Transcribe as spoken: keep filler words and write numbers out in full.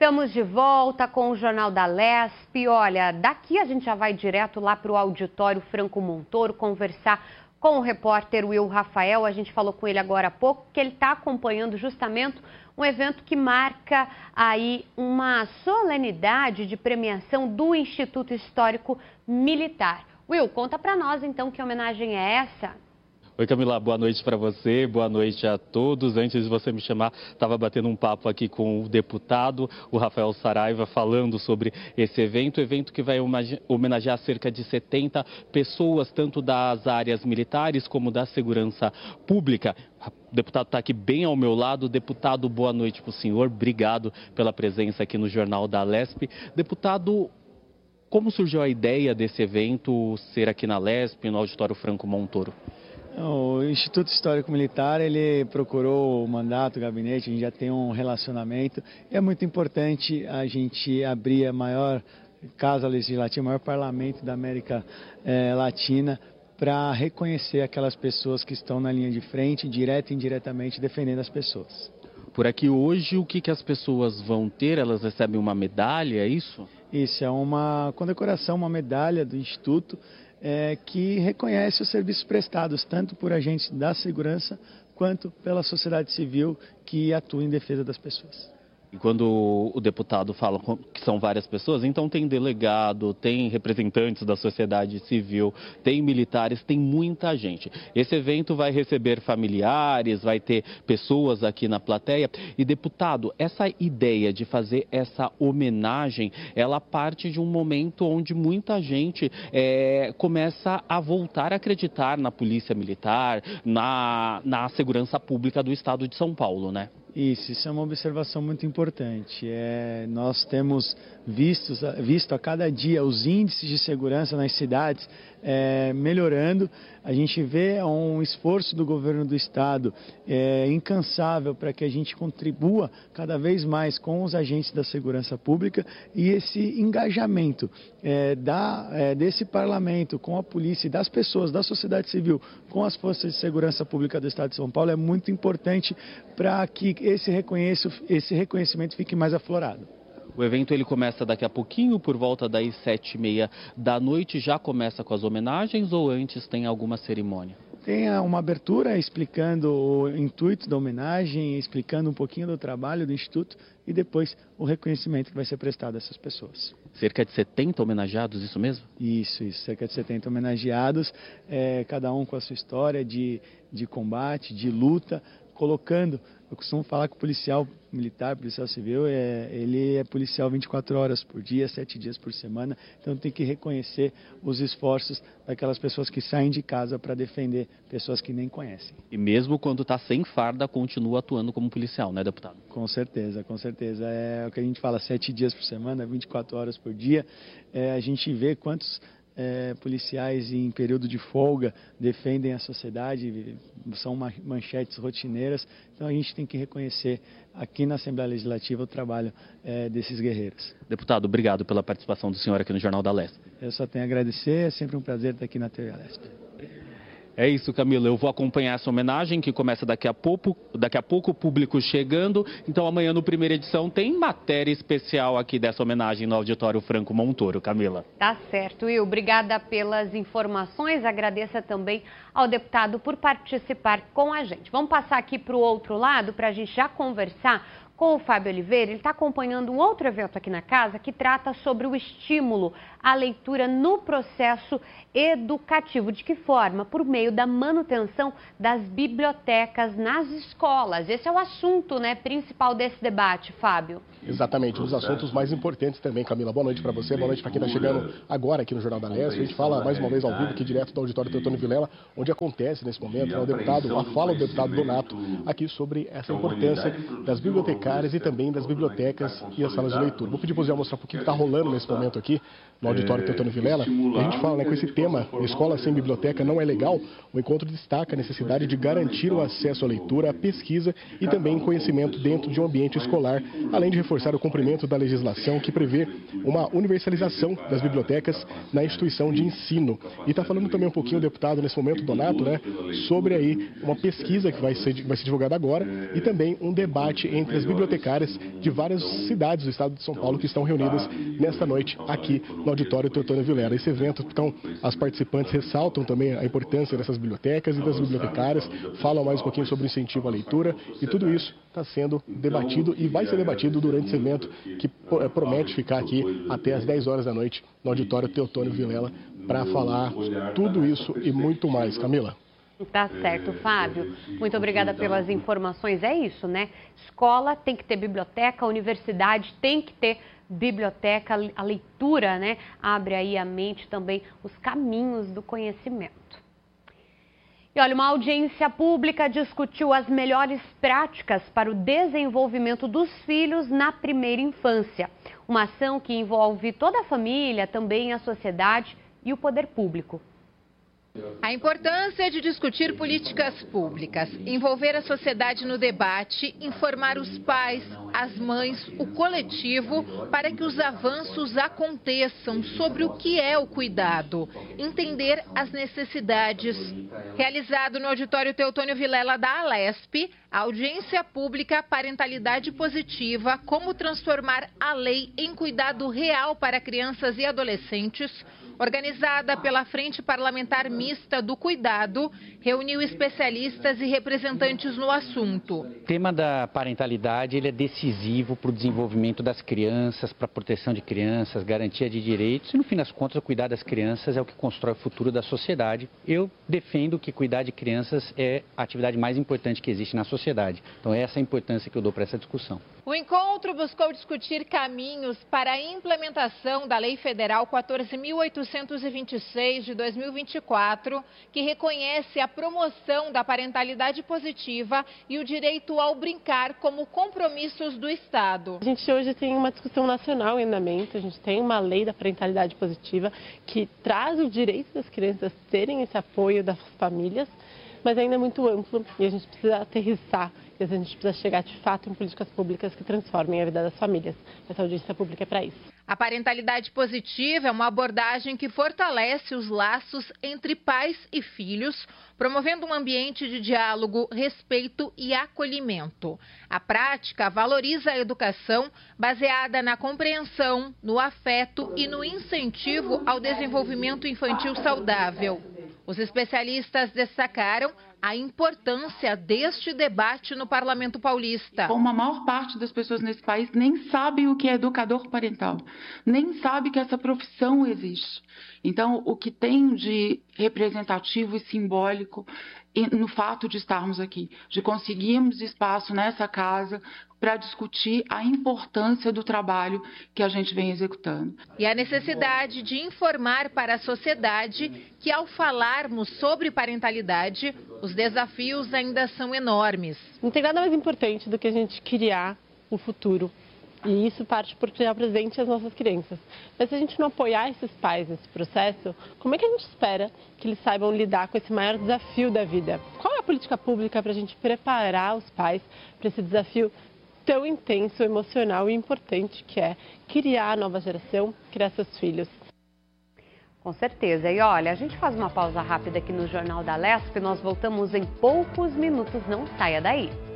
Estamos de volta com o Jornal da Lespe. Olha, daqui a gente já vai direto lá para o auditório Franco Montoro conversar com o repórter Will Rafael. A gente falou com ele agora há pouco que ele está acompanhando justamente um evento que marca aí uma solenidade de premiação do Instituto Histórico Militar. Will, conta para nós então que homenagem é essa? Oi Camila, boa noite para você, boa noite a todos. Antes de você me chamar, estava batendo um papo aqui com o deputado, o Rafael Saraiva, falando sobre esse evento, evento que vai homenagear cerca de setenta pessoas, tanto das áreas militares como da segurança pública. O deputado está aqui bem ao meu lado. Deputado, boa noite para o senhor, obrigado pela presença aqui no Jornal da Lespe. Deputado, como surgiu a ideia desse evento ser aqui na Lespe, no Auditório Franco Montoro? O Instituto Histórico Militar, ele procurou o mandato, o gabinete, a gente já tem um relacionamento. E é muito importante a gente abrir a maior casa legislativa, o maior parlamento da América eh, Latina, para reconhecer aquelas pessoas que estão na linha de frente, direta e indiretamente, defendendo as pessoas. Por aqui hoje, o que, que as pessoas vão ter? Elas recebem uma medalha, é isso? Isso, é uma condecoração, uma medalha do Instituto, É, que reconhece os serviços prestados, tanto por agentes da segurança, quanto pela sociedade civil que atua em defesa das pessoas. E quando o deputado fala que são várias pessoas, então tem delegado, tem representantes da sociedade civil, tem militares, tem muita gente. Esse evento vai receber familiares, vai ter pessoas aqui na plateia. E deputado, essa ideia de fazer essa homenagem, ela parte de um momento onde muita gente é, começa a voltar a acreditar na polícia militar, na, na segurança pública do estado de São Paulo, né? Isso, isso é uma observação muito importante. É, nós temos visto, visto a cada dia os índices de segurança nas cidades é, melhorando. A gente vê um esforço do governo do estado é, incansável para que a gente contribua cada vez mais com os agentes da segurança pública, e esse engajamento é, da, é, desse parlamento com a polícia e das pessoas, da sociedade civil, com as forças de segurança pública do estado de São Paulo é muito importante para que esse, esse reconhecimento fique mais aflorado. O evento ele começa daqui a pouquinho, por volta das sete e meia da noite. Já começa com as homenagens ou antes tem alguma cerimônia? Tem uma abertura explicando o intuito da homenagem, explicando um pouquinho do trabalho do Instituto e depois o reconhecimento que vai ser prestado a essas pessoas. Cerca de setenta homenageados, isso mesmo? Isso, isso, cerca de setenta homenageados, é, cada um com a sua história de, de combate, de luta, colocando, eu costumo falar que o policial militar, policial civil, é, ele é policial vinte e quatro horas por dia, sete dias por semana, então tem que reconhecer os esforços daquelas pessoas que saem de casa para defender pessoas que nem conhecem. E mesmo quando está sem farda, continua atuando como policial, né, deputado? Com certeza, com certeza. É o que a gente fala, sete dias por semana, vinte e quatro horas por dia, é, a gente vê quantos É, policiais em período de folga defendem a sociedade, são manchetes rotineiras, então a gente tem que reconhecer aqui na Assembleia Legislativa o trabalho é, desses guerreiros. Deputado, obrigado pela participação do senhor aqui no Jornal da Lespe. Eu só tenho a agradecer, é sempre um prazer estar aqui na T V Lespe. É isso, Camila. Eu vou acompanhar essa homenagem que começa daqui a pouco, daqui a pouco o público chegando. Então amanhã no primeira edição tem matéria especial aqui dessa homenagem no Auditório Franco Montoro, Camila. Tá certo, Will. Obrigada pelas informações. Agradeça também ao deputado por participar com a gente. Vamos passar aqui para o outro lado para a gente já conversar com o Fábio Oliveira. Ele está acompanhando um outro evento aqui na casa que trata sobre o estímulo à leitura no processo educativo. De que forma? Por meio da manutenção das bibliotecas nas escolas. Esse é o assunto, né, principal desse debate, Fábio. Exatamente, um dos assuntos mais importantes também, Camila. Boa noite para você, boa noite para quem está chegando agora aqui no Jornal da Lespe. A gente fala mais uma vez ao vivo aqui direto do auditório Teotônio Vilela, onde acontece nesse momento, né, o deputado, a fala do deputado Donato aqui sobre essa importância das bibliotecárias e também das bibliotecas e as salas de leitura. Vou pedir para você mostrar um pouquinho o que está rolando nesse momento aqui no auditório Teotônio Vilela. E a gente fala, né, com esse tema, escola sem biblioteca não é legal. O encontro destaca a necessidade de garantir o acesso à leitura, à pesquisa e também conhecimento dentro de um ambiente escolar, além de reforçar o cumprimento da legislação que prevê uma universalização das bibliotecas na instituição de ensino. E está falando também um pouquinho o deputado nesse momento, Donato, né, sobre aí uma pesquisa que vai ser, vai ser divulgada agora e também um debate entre as bibliotecas bibliotecárias de várias cidades do estado de São Paulo que estão reunidas nesta noite aqui no auditório Teotônio Vilela. Esse evento, então, as participantes ressaltam também a importância dessas bibliotecas e das bibliotecárias, falam mais um pouquinho sobre o incentivo à leitura e tudo isso está sendo debatido e vai ser debatido durante esse evento que promete ficar aqui até às dez horas da noite no auditório Teotônio Vilela para falar tudo isso e muito mais. Camila. Tá certo, Fábio. Muito obrigada pelas informações. É isso, né? Escola tem que ter biblioteca, universidade tem que ter biblioteca, a leitura, né? Abre aí a mente também, os caminhos do conhecimento. E olha, uma audiência pública discutiu as melhores práticas para o desenvolvimento dos filhos na primeira infância. Uma ação que envolve toda a família, também a sociedade e o poder público. A importância de discutir políticas públicas, envolver a sociedade no debate, informar os pais, as mães, o coletivo, para que os avanços aconteçam sobre o que é o cuidado, entender as necessidades. Realizado no auditório Teotônio Vilela da Alesp, a audiência pública Parentalidade Positiva, como transformar a lei em cuidado real para crianças e adolescentes, organizada pela Frente Parlamentar Mista do Cuidado, reuniu especialistas e representantes no assunto. O tema da parentalidade ele é decisivo para o desenvolvimento das crianças, para a proteção de crianças, garantia de direitos e, no fim das contas, o cuidar das crianças é o que constrói o futuro da sociedade. Eu defendo que cuidar de crianças é a atividade mais importante que existe na sociedade. Então, essa é a importância que eu dou para essa discussão. O encontro buscou discutir caminhos para a implementação da Lei Federal quatorze mil oitocentos e vinte e seis de dois mil e vinte e quatro, que reconhece a promoção da parentalidade positiva e o direito ao brincar como compromissos do Estado. A gente hoje tem uma discussão nacional em andamento, a gente tem uma lei da parentalidade positiva que traz o direito das crianças terem esse apoio das famílias, mas ainda é muito amplo e a gente precisa aterrissar. A gente precisa chegar de fato em políticas públicas que transformem a vida das famílias. Essa audiência pública é para isso. A parentalidade positiva é uma abordagem que fortalece os laços entre pais e filhos, promovendo um ambiente de diálogo, respeito e acolhimento. A prática valoriza a educação baseada na compreensão, no afeto e no incentivo ao desenvolvimento infantil saudável. Os especialistas destacaram a importância deste debate no Parlamento Paulista. Como a maior parte das pessoas nesse país nem sabe o que é educador parental, nem sabe que essa profissão existe. Então, o que tem de representativo e simbólico no fato de estarmos aqui, de conseguirmos espaço nessa casa para discutir a importância do trabalho que a gente vem executando. E a necessidade de informar para a sociedade que, ao falarmos sobre parentalidade, os desafios ainda são enormes. Não tem nada mais importante do que a gente criar o futuro. E isso parte por criar presente às nossas crianças. Mas se a gente não apoiar esses pais nesse processo, como é que a gente espera que eles saibam lidar com esse maior desafio da vida? Qual é a política pública para a gente preparar os pais para esse desafio tão intenso, emocional e importante que é criar a nova geração, criar seus filhos? Com certeza. E olha, a gente faz uma pausa rápida aqui no Jornal da Alesp, nós voltamos em poucos minutos, não saia daí.